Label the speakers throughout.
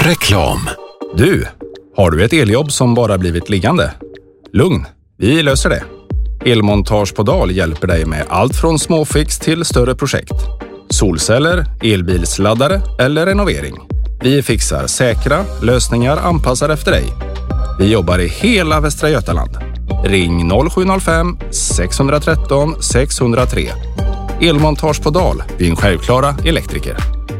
Speaker 1: Reklam.
Speaker 2: Du, har du ett eljobb som bara blivit liggande? Lugn, vi löser det. Elmontage på Dal hjälper dig med allt från småfix till större projekt. Solceller, elbilsladdare eller renovering. Vi fixar säkra lösningar anpassade efter dig. Vi jobbar i hela Västra Götaland. Ring 0705 613 603. Elmontage på Dal, din självklara elektriker.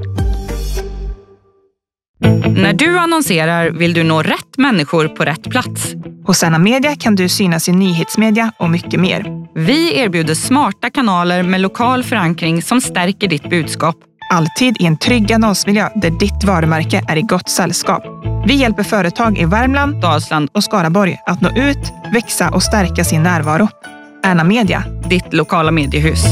Speaker 3: När du annonserar vill du nå rätt människor på rätt plats.
Speaker 4: Hos Anna Media kan du synas i nyhetsmedia och mycket mer.
Speaker 3: Vi erbjuder smarta kanaler med lokal förankring som stärker ditt budskap.
Speaker 4: Alltid i en trygg annonsmiljö där ditt varumärke är i gott sällskap. Vi hjälper företag i Värmland, Dalsland och Skaraborg att nå ut, växa och stärka sin närvaro. Anna Media,
Speaker 3: Ditt lokala mediehus.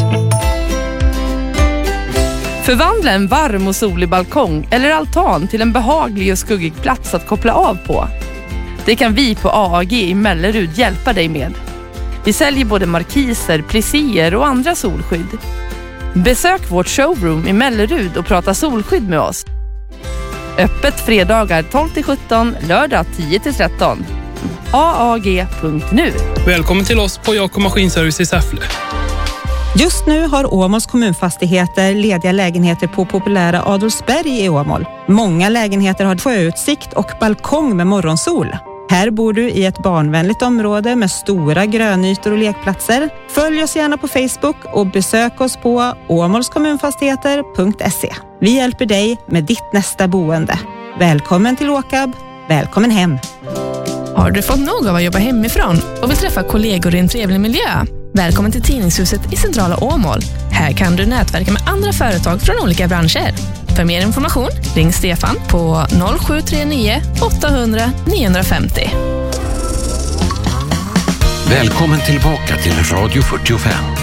Speaker 5: Förvandla en varm och solig balkong eller altan till en behaglig och skuggig plats att koppla av på. Det kan vi på AAG i Mellerud hjälpa dig med. Vi säljer både markiser, plissier och andra solskydd. Besök vårt showroom i Mellerud och prata solskydd med oss. Öppet fredagar 12-17, lördag 10-13. aag.nu.
Speaker 6: Välkommen till oss på Jakob Maskinservice i Säffle.
Speaker 7: Just nu har Åmåls kommunfastigheter lediga lägenheter på populära Adolfsberg i Åmål. Många lägenheter har sjöutsikt och balkong med morgonsol. Här bor du i ett barnvänligt område med stora grönytor och lekplatser. Följ oss gärna på Facebook och besök oss på åmålskommunfastigheter.se. Vi hjälper dig med ditt nästa boende. Välkommen till Åkab. Välkommen hem.
Speaker 8: Har du fått nog av att jobba hemifrån och vill träffa kollegor i en trevlig miljö? Välkommen till Tidningshuset i centrala Åmål. Här kan du nätverka med andra företag från olika branscher. För mer information, ring Stefan på 0739 800 950.
Speaker 1: Välkommen tillbaka till Radio 45.